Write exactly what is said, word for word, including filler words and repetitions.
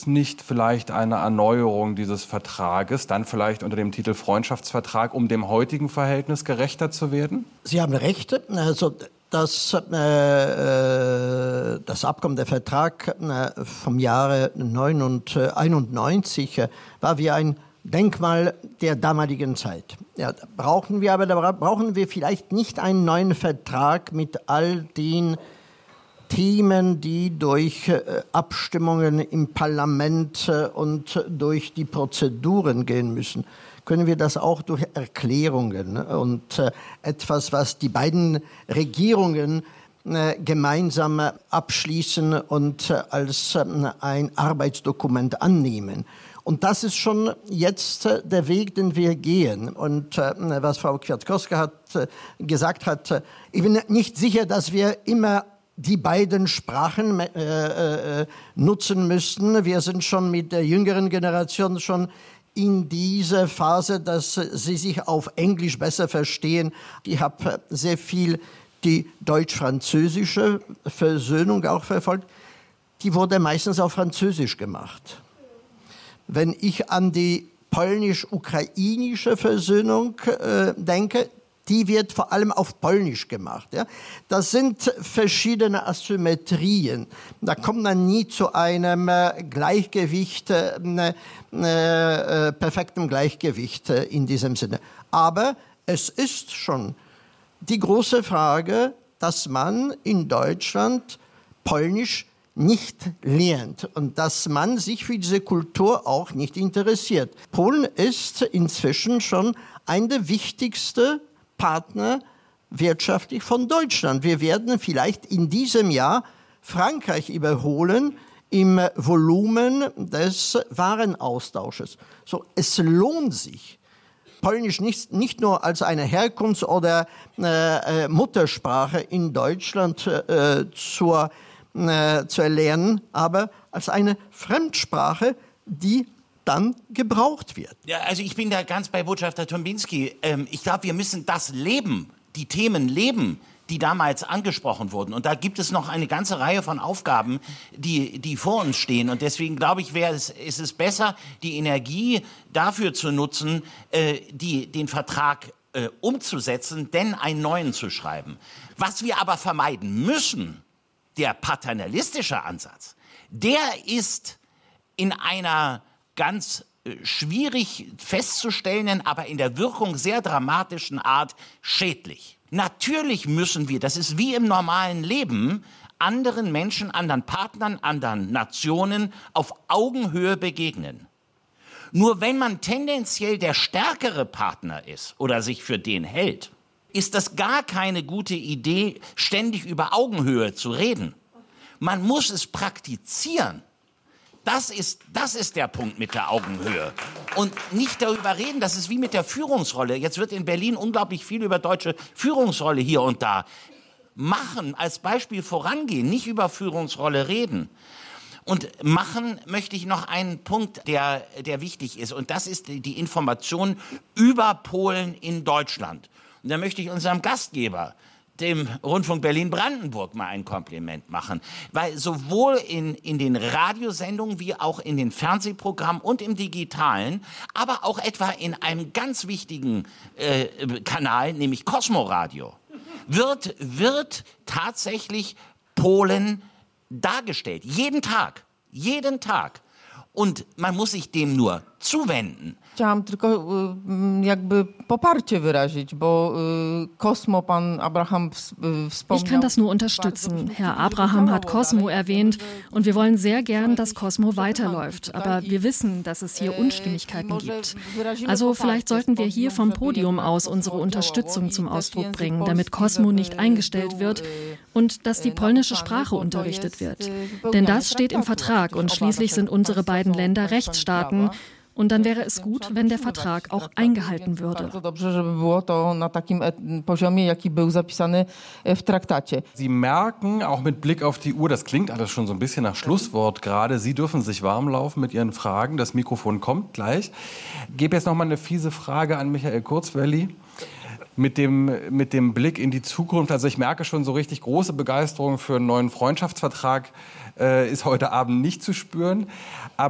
es nicht vielleicht eine Erneuerung dieses Vertrages, dann vielleicht unter dem Titel Freundschaftsvertrag, um dem heutigen Verhältnis gerechter zu werden? Sie haben recht. Also das, äh, das Abkommen, der Vertrag äh, vom Jahre neunzehnhunderteinundneunzig äh, war wie ein Denkmal der damaligen Zeit. Ja, brauchen wir aber da brauchen wir vielleicht nicht einen neuen Vertrag mit all den Themen, die durch äh, Abstimmungen im Parlament äh, und durch die Prozeduren gehen müssen. Können wir das auch durch Erklärungen und äh, etwas, was die beiden Regierungen äh, gemeinsam abschließen und äh, als äh, ein Arbeitsdokument annehmen. Und das ist schon jetzt äh, der Weg, den wir gehen. Und äh, was Frau Kwiatkowska hat, äh, gesagt hat, äh, ich bin nicht sicher, dass wir immer die beiden Sprachen äh, äh, nutzen müssen. Wir sind schon mit der jüngeren Generation schon in dieser Phase, dass sie sich auf Englisch besser verstehen. Ich habe sehr viel die deutsch-französische Versöhnung auch verfolgt. Die wurde meistens auf Französisch gemacht. Wenn ich an die polnisch-ukrainische Versöhnung äh, denke, die wird vor allem auf Polnisch gemacht. Ja? Das sind verschiedene Asymmetrien. Da kommt man nie zu einem äh, Gleichgewicht, äh, äh, perfektem Gleichgewicht äh, in diesem Sinne. Aber es ist schon die große Frage, dass man in Deutschland Polnisch nicht lernt und dass man sich für diese Kultur auch nicht interessiert. Polen ist inzwischen schon einer der wichtigsten Partner wirtschaftlich von Deutschland. Wir werden vielleicht in diesem Jahr Frankreich überholen im Volumen des Warenaustausches. So, es lohnt sich, Polnisch nicht, nicht nur als eine Herkunfts- oder äh, Muttersprache in Deutschland äh, zur, äh, zu erlernen, aber als eine Fremdsprache, die dann gebraucht wird. Ja, also ich bin da ganz bei Botschafter Tombinski. Ähm, ich glaube, wir müssen das leben, die Themen leben, die damals angesprochen wurden. Und da gibt es noch eine ganze Reihe von Aufgaben, die, die vor uns stehen. Und deswegen glaube ich, wäre es, ist es besser, die Energie dafür zu nutzen, äh, die, den Vertrag äh, umzusetzen, denn einen neuen zu schreiben. Was wir aber vermeiden müssen, der paternalistische Ansatz, der ist in einer ganz äh, schwierig festzustellenden, aber in der Wirkung sehr dramatischen Art schädlich. Natürlich müssen wir, das ist wie im normalen Leben, anderen Menschen, anderen Partnern, anderen Nationen auf Augenhöhe begegnen. Nur wenn man tendenziell der stärkere Partner ist oder sich für den hält, ist das gar keine gute Idee, ständig über Augenhöhe zu reden. Man muss es praktizieren. Das ist, das ist der Punkt mit der Augenhöhe. Und nicht darüber reden, das ist wie mit der Führungsrolle. Jetzt wird in Berlin unglaublich viel über deutsche Führungsrolle hier und da. Machen, als Beispiel vorangehen, nicht über Führungsrolle reden. Und machen möchte ich noch einen Punkt, der, der wichtig ist. Und das ist die Information über Polen in Deutschland. Und da möchte ich unserem Gastgeber, dem Rundfunk Berlin-Brandenburg, mal ein Kompliment machen. Weil sowohl in, in den Radiosendungen wie auch in den Fernsehprogrammen und im Digitalen, aber auch etwa in einem ganz wichtigen äh, Kanal, nämlich Cosmo Radio, wird, wird tatsächlich Polen dargestellt. Jeden Tag. Jeden Tag. Und man muss sich dem nur zuwenden. Chciałam tylko jakby poparcie wyrazić, bo Cosmo, pan Abraham wspomniał. Ich kann das nur unterstützen. Herr Abraham hat Cosmo erwähnt und wir wollen sehr gern, dass Cosmo weiterläuft. Aber wir wissen, dass es hier Unstimmigkeiten gibt. Also vielleicht sollten wir hier vom Podium aus unsere Unterstützung zum Ausdruck bringen, damit Cosmo nicht eingestellt wird und dass die polnische Sprache unterrichtet wird. Denn das steht im Vertrag und schließlich sind unsere beiden Länder Rechtsstaaten. Und dann wäre es gut, wenn der Vertrag auch eingehalten würde. Sie merken, auch mit Blick auf die Uhr, das klingt alles schon so ein bisschen nach Schlusswort gerade. Sie dürfen sich warm laufen mit Ihren Fragen. Das Mikrofon kommt gleich. Ich gebe jetzt noch mal eine fiese Frage an Michael Kurzwelli. Mit dem, mit dem Blick in die Zukunft. Also ich merke schon, so richtig große Begeisterung für einen neuen Freundschaftsvertrag äh, ist heute Abend nicht zu spüren. Aber